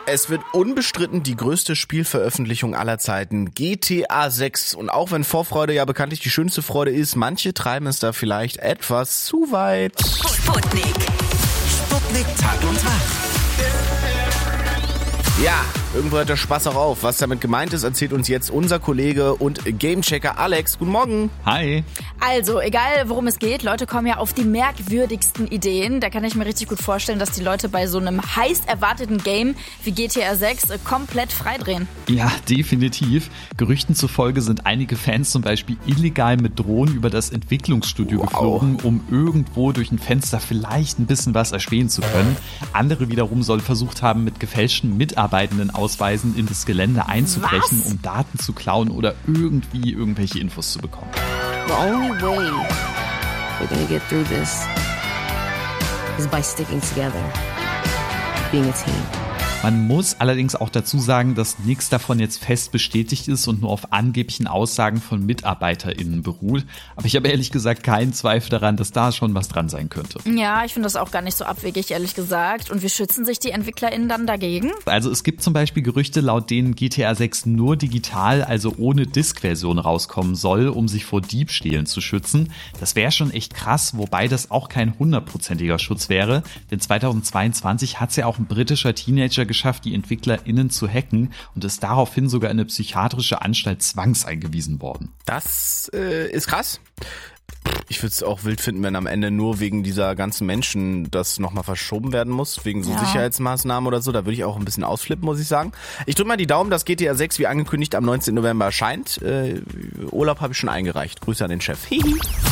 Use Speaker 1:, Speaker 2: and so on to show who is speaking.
Speaker 1: Es wird unbestritten die größte Spielveröffentlichung aller Zeiten, GTA 6. Und auch wenn Vorfreude ja bekanntlich die schönste Freude ist, manche treiben es da vielleicht etwas zu weit.
Speaker 2: Sputnik Tag und Nacht.
Speaker 1: Ja, irgendwo hört der Spaß auch auf. Was damit gemeint ist, erzählt uns jetzt unser Kollege und Gamechecker Alex. Guten Morgen.
Speaker 3: Hi.
Speaker 4: Also, egal worum es geht, Leute kommen ja auf die merkwürdigsten Ideen. Da kann ich mir richtig gut vorstellen, dass die Leute bei so einem heiß erwarteten Game wie GTA 6 komplett freidrehen.
Speaker 3: Ja, definitiv. Gerüchten zufolge sind einige Fans zum Beispiel illegal mit Drohnen über das Entwicklungsstudio geflogen, um irgendwo durch ein Fenster vielleicht ein bisschen was erspähen zu können. Andere wiederum sollen versucht haben, mit gefälschten Mitarbeitendenausweisen in das Gelände einzubrechen, um Daten zu klauen oder irgendwie irgendwelche Infos zu bekommen.
Speaker 5: The only way we're gonna get through this is by sticking together, being a team.
Speaker 3: Man muss allerdings auch dazu sagen, dass nichts davon jetzt fest bestätigt ist und nur auf angeblichen Aussagen von MitarbeiterInnen beruht. Aber ich habe ehrlich gesagt keinen Zweifel daran, dass da schon was dran sein könnte.
Speaker 4: Ja, ich finde das auch gar nicht so abwegig, ehrlich gesagt. Und wie schützen sich die EntwicklerInnen dann dagegen?
Speaker 3: Also es gibt zum Beispiel Gerüchte, laut denen GTA 6 nur digital, also ohne Disk-Version rauskommen soll, um sich vor Diebstählen zu schützen. Das wäre schon echt krass, wobei das auch kein 100%iger Schutz wäre. Denn 2022 hat es ja auch ein britischer Teenager geschafft, die EntwicklerInnen zu hacken und ist daraufhin sogar in eine psychiatrische Anstalt zwangseingewiesen worden.
Speaker 1: Das ist krass. Ich würde es auch wild finden, wenn am Ende nur wegen dieser ganzen Menschen das nochmal verschoben werden muss, wegen so Sicherheitsmaßnahmen oder so. Da würde ich auch ein bisschen ausflippen, muss ich sagen. Ich drücke mal die Daumen, dass GTA 6 wie angekündigt am 19. November erscheint. Urlaub habe ich schon eingereicht. Grüße an den Chef. Hihi.